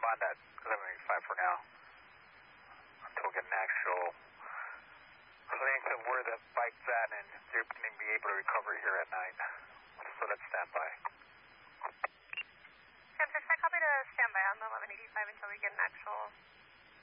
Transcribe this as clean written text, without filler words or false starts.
on that 1185 for now until we get an actual length of where the bike's at, and they're going to be able to recover here at night. So let's stand by. San Francisco, copy to stand by on the 1185 until we get an actual